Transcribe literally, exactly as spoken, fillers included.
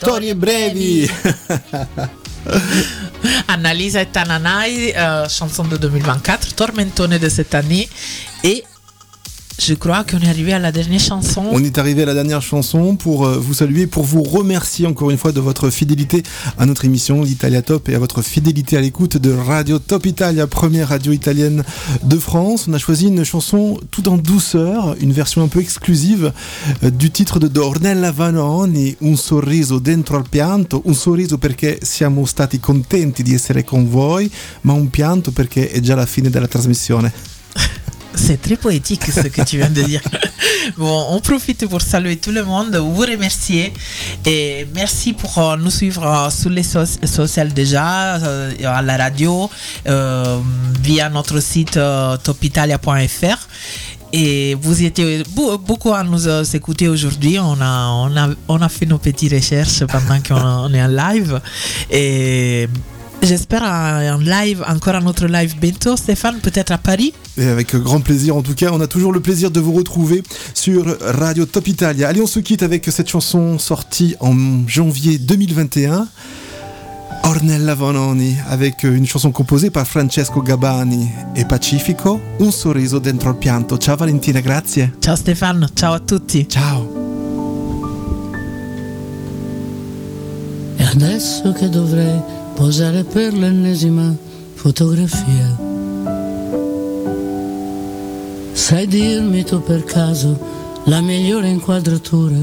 Storie brevi. Annalisa et Tananai, euh, chanson de deux mille vingt-quatre, Tormentone de cette année. Et je crois qu'on est arrivé à la dernière chanson. On est arrivé à la dernière chanson pour euh, vous saluer, pour vous remercier encore une fois de votre fidélité à notre émission l'Italia Top et à votre fidélité à l'écoute de Radio Top Italia, première radio italienne de France. On a choisi une chanson tout en douceur, une version un peu exclusive euh, du titre de Ornella Vanoni, Un sorriso dentro al pianto, un sorriso perché siamo stati contenti di essere con voi, ma un pianto perché è già la fine della trasmissione. C'est très poétique ce que tu viens de dire. Bon, on profite pour saluer tout le monde, vous remercier et merci pour euh, nous suivre euh, sur les so- sociales déjà, euh, à la radio, euh, via notre site euh, top italia point f r. Et vous étiez beaucoup à nous euh, écouter aujourd'hui. On a, on, a, on a fait nos petites recherches pendant qu'on on est en live. Et j'espère un live, encore un autre live bientôt. Stéphane, peut-être à Paris. Et avec grand plaisir, en tout cas, on a toujours le plaisir de vous retrouver sur Radio Top Italia. Allez, on se quitte avec cette chanson sortie en janvier deux mille vingt et un. Ornella Vanoni, avec une chanson composée par Francesco Gabbani et Pacifico, Un sorriso dentro al pianto. Ciao Valentina, grazie. Ciao Stéphane, ciao a tutti. Ciao. E adesso che dovrei posare per l'ennesima fotografia, sai dirmi tu per caso la migliore inquadratura